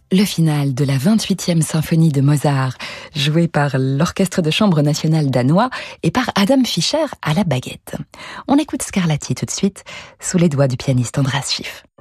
Le final de la 28e symphonie de Mozart, jouée par l'Orchestre de chambre national danois et par Adam Fischer à la baguette. On écoute Scarlatti tout de suite, sous les doigts du pianiste Andras Schiff.